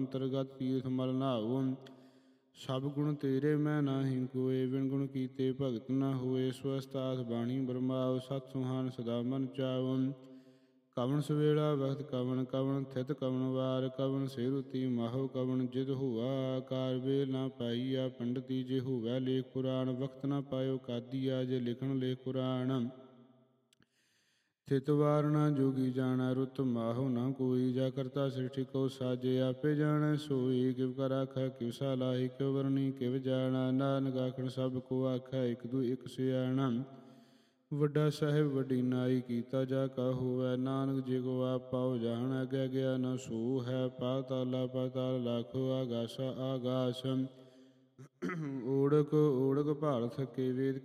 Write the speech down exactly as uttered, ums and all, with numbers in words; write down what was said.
ਅੰਤਰਗਤ ਤੀਰਥ ਮਲ ਨਹਾਉ। ਸਭ ਗੁਣ ਤੇਰੇ ਮੈਂ ਨਾਹੀ ਕੋਏ, ਬਿਨ ਗੁਣ ਕੀਤੇ ਭਗਤ ਨਾ ਹੋਏ। ਸਵਸਤਾਥ ਬਾਣੀ ਬਰਮਾਉ, ਸਤ ਸੁਹਾਨ ਸਦਾ ਮਨ ਚਾਉ। ਕਵਣ ਸਵੇਲਾ ਵਖਤ ਕਵਣ, ਕਵਣ ਥਿਤ ਕਵਣ ਵਾਰ। ਕਵਣ ਸੇ ਰੁਤੀ ਮਾਹੋ, ਕਵਣ ਜਿਦ ਹੋਆ। ਕਾਰ ਵੇਲ ਨਾ ਪਾਈਆ ਪੰਡਤੀ, ਜੇ ਹੋਵੈ ਲੇਖ ਪੁਰਾਣ। ਵਖਤ ਨਾ ਪਾਇਓ ਕਾਦੀਆ, ਜੇ ਲਿਖਣ ਲੇਖ ਪੁਰਾਣ। ਥਿਤ ਵਾਰ ਨਾ ਜੋਗੀ ਜਾਣਾ, ਰੁੱਤ ਮਾਹੋ ਨਾ ਕੋਈ। ਜਾ ਕਰਤਾ ਸ੍ਰਿਸ਼ਟੀ ਕੋ ਸਾਜੇ, ਆਪੇ ਜਾਣੈ ਸੋਈ। ਕਿਵ ਕਰ ਆਖੈ ਕਿਵ ਸਲਾਹੀ, ਕਿਵ ਵਰਣੀ ਕਿਵ ਜਾਣਾ। ਨਾਨਕ ਆਖਣ ਸਭ ਕੋ ਆਖੈ, ਇਕ ਦੂ ਇਕ ਸਿਆਣਾ। ਵੱਡਾ ਸਾਹਿਬ ਵੱਡੀ ਨਾਈ, ਕੀਤਾ ਜਾ ਕਾ ਹੋਵੈ। ਨਾਨਕ ਜੇ ਕੋ ਆਪ ਪਾਉ ਜਾਣ, ਅੱਗੇ ਗਿਆ ਨਾ ਸੋ ਹੈ। ਪਾਤਾਲਾ ਪਾਤਾਲ, ਲਾਖੋ ਆਗਾਸਾ ਆਗਾਸ। ਓੜਕ ਓੜਕ ਭਾਲ ਥਕੇ, ਵੇਦ